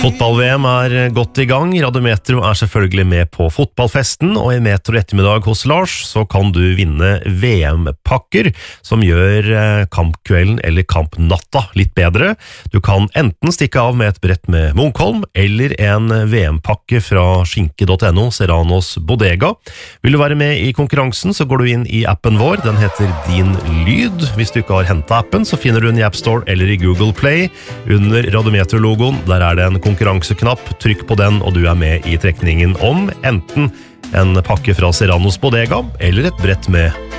Fotball-VM godt I gang. Radiometro selvfølgelig med på fotballfesten, og I Metro ettermiddag hos Lars så kan du vinne VM-pakker som gjør kampkvelden eller kampnatta litt bedre. Du kan enten stikke av med et brett med Munkholm eller en VM-pakke fra skinke.no, Serranos Bodega. Vil du være med I konkurransen så går du inn I appen vår, den heter Din Lyd. Hvis du ikke har hentet appen så finner du den I App Store eller I Google Play. Under Radiometro-logoen, der det en konkurranseknapp, trykk på den og du med I trekningen om enten en pakke fra Serranos Bodega eller et brett med